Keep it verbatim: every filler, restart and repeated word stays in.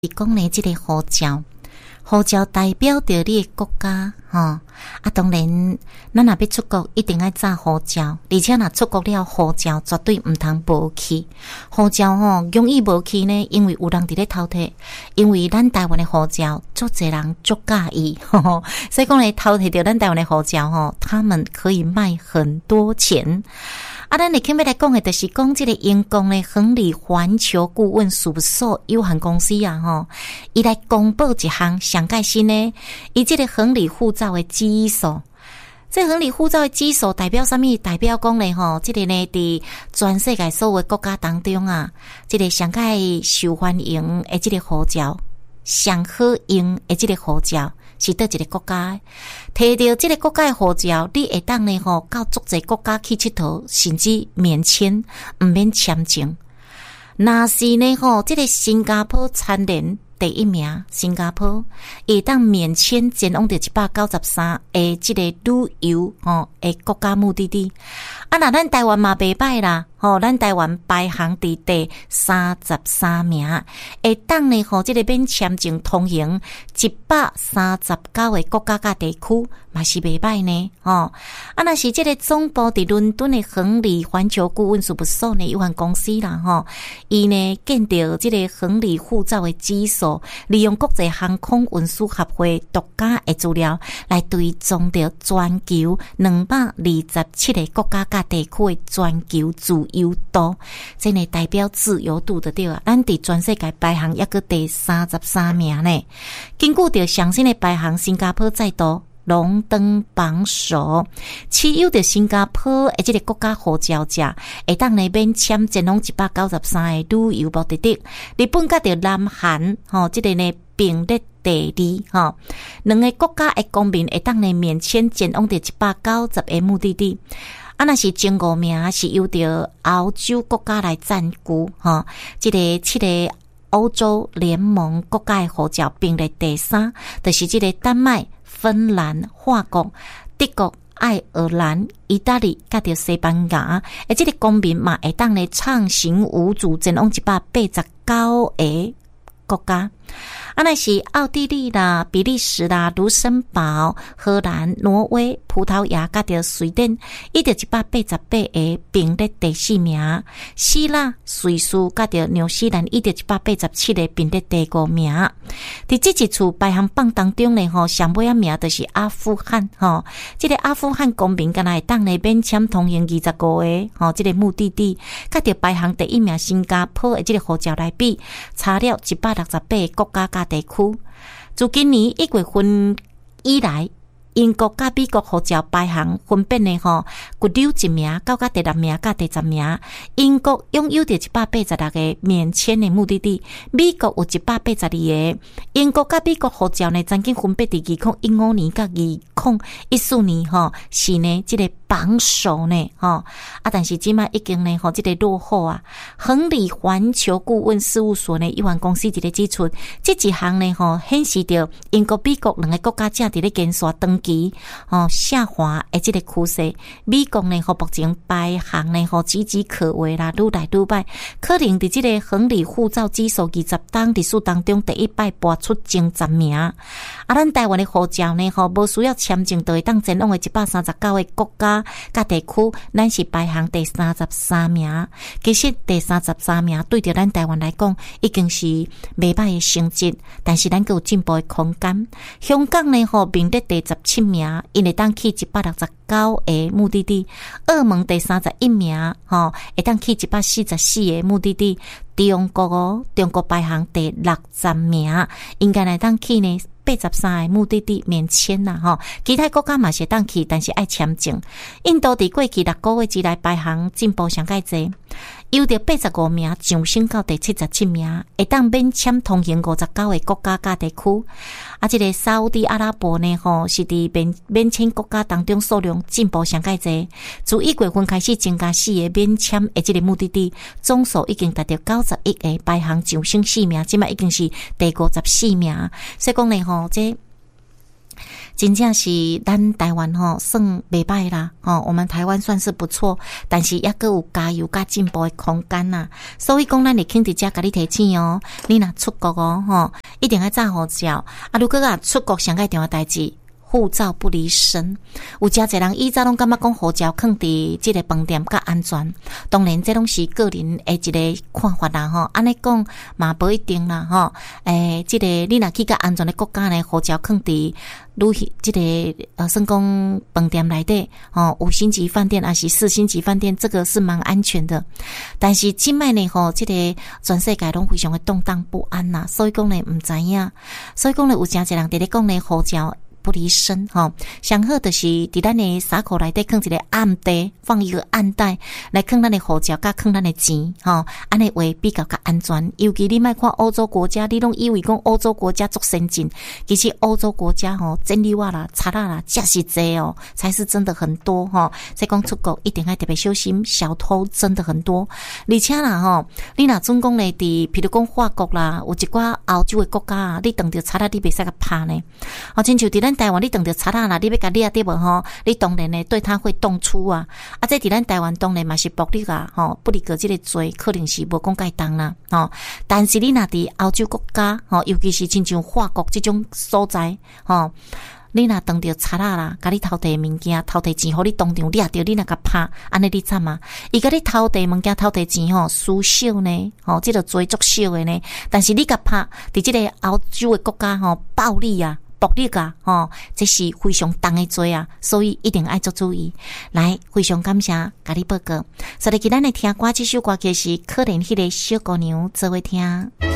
是讲呢，这个护照，护照代表着你的国家，吼、哦、啊，当然，咱若要出国，一定要查护照，而且若出国了，护照绝对毋通无去。护照吼，容易无去呢，因为有人伫咧偷摕，因为咱台湾的护照，足侪人足介意，呵呵，所以讲咧，偷摕着咱台湾的护照吼，他们可以卖很多钱。啊，咱嚟今日来讲嘅，就是讲这个英国的亨利环球顾问事务所有限公司啊，吼，伊来公布一项上盖新呢，伊这个亨利护照的指数。这亨利护照的指数代表什么？代表讲咧吼，这个呢，伫全世界所有的国家当中啊，这个上盖受欢迎的这个护照，上好用的这个护照。是倒一个国家，摕到这个国家的护照，你会当呢吼到足侪国家去佚佗，甚至免签，毋免签证。若是呢吼，这个新加坡蝉联第一名，新加坡会当免签前往到一百九十三个这个旅游吼诶国家目的地。啊，那咱台湾嘛袂歹啦。吼、哦，咱台湾排行伫第三十三名，会当呢吼，这个免签证通行一百三十九个国家甲地区，嘛是袂歹呢。吼、哦，啊，那是这个总部伫伦敦的亨利环球顾问事务所呢有限公司啦，吼、哦，伊呢见到这个亨利护照的指数，利用国际航空运输协会独家的资料来追踪着全球两百二十七个国家甲地区的全球自由度，真诶代表自由度的对啊！咱伫全世界排行抑个第三十三名呢。根据着上新的排行，新加坡再度荣登榜首，持有着新加坡诶这个国家护照者，会当呢免签前往一百九十三个旅游目的地。日本甲着南韩，吼、哦，这个呢并列第二，吼，两个国家诶公民会当呢免签前往着一百九十个目的地。啊，那是前五名是由着欧洲国家来占据，哈，这个七个欧洲联盟国家的护照并列第三，就是这个丹麦、芬兰、法国、德国、爱尔兰、意大利甲着西班牙，而这个公民嘛会当呢畅行无阻前往一百八十九个国家。啊，那是奥地利啦、比利时啦、卢森堡、荷兰、挪威、葡萄牙甲着瑞典，伊着一百八十八个并列第四名。希腊、瑞士甲着纽西兰，伊着一百八十七个并列第五名。伫这一次排行榜当中呢，吼上尾一名就是阿富汗，吼，这个阿富汗公民敢若会当呢免签通行二十五个，吼，这个目的地，甲着排行第一名新加坡的这个护照来比，差了一百六十八个国家甲地区。自今年一月份以来，英国甲美国护照排行分别呢吼，骨溜一名，到甲第六名，甲第十名。英国拥有着一百八十六个免签的目的地，美国有一百八十二个。英国甲美国护照呢，曾经分别伫二零一五年甲二零一四年吼，是呢这个榜首呢吼啊，但是即卖已经呢吼，这个落后啊。亨利环球顾问事务所呢有限公司一个指出，这一项呢吼显示着英国、美国两个国家正伫咧减少登记哦下滑的这个趋势。美国呢吼目前排行呢吼岌岌可危啦，愈来愈歹，可能伫这个亨利护照指数二十档历史当中第一摆拔出前十名。啊，咱台湾的护照呢吼无需要签证就会当前往的一百三十九个国家甲地区，咱是排行第三十三名。其实第三十三名对着咱台湾来讲，已经是袂歹的成绩，但是咱还有进步的空间。香港呢吼并列第十七名，因会当去一百六十九个目的地。澳门第三十一名，吼会当去一百四十四个目的地。中国哦，中国排行第六十名，应该来当去呢八十三个目的地免签啦吼。其他国家嘛是当去，但是爱签证。印度伫过去六个月之内排行进步上介济，由着八十五名上升到第七十七名，会当免签通行五十九个国家甲地区。啊，这个沙烏地阿拉伯呢吼是伫免免签国家当中数量进步上介济，自一月份开始增加四个免签的这个目的地，总数已经达到九十一个，排行上升四名，即卖已经是第五十四名。所以讲呢吼，这真正是咱台湾吼算袂歹啦，吼，我们台湾算是不错，但是也阁有加油加进步的空间呐。所以讲，咱会肯伫遮甲你提醒哦，你若出国哦，吼，一定要查护照啊。如果啊出国上个重要代志，护照不离身。有诚侪人以前拢感觉讲护照放伫即个饭店较安全，当然这拢是个人的一个看法啦吼。安尼讲嘛无一定啦吼。诶，即、这个你若去较安全的国家呢，护照放伫旅行即个呃，算讲饭店内底吼，五星级饭店还是四星级饭店，这个是蛮安全的。但是即摆呢吼，即、这个全世界拢非常的动荡不安呐，所以讲呢毋知影，所以讲呢有诚侪人伫咧讲呢护照不离身哈，上好的是伫咱的衫裤内底放一个暗袋，放一个暗袋来放咱的护照，甲放咱的钱哈，安尼话比较较安全。尤其你莫看欧洲国家，你拢以为讲欧洲国家足先进，其实欧洲国家吼，真理话啦、查啦啦，真是多哦，才是真的很多哈。所以讲出国一定要特别小心，小偷真的很多。而且啦吼，你若准讲咧，伫譬如讲法国啦，有一寡欧洲的国家啊，你碰到查啦，你袂使甲拍呢。哦，亲像伫咱台湾你碰到贼仔啦，你要甲掠对无吼？你当然呢对他会动粗啊！啊，这伫咱台湾当然嘛是暴力啊，吼，不离个这个罪可能是无讲介当啦，吼。但是你若伫欧洲国家，吼，尤其是亲像法国这种所在，吼，你若碰到贼仔啦，甲你偷摕物件、偷摕钱，互你当场掠着，你若甲拍，安尼你惨啊！伊甲你偷摕物件、偷摕钱吼，输少呢，吼，这个罪足少的呢。但是你甲拍，伫这个欧洲的国家吼，暴力啊！暴力啊，吼，这是非常重的罪啊，所以一定要做注意。来，非常感谢甲你报告。所以今咱来听歌，这首歌曲是可怜迄个小姑娘做伙听。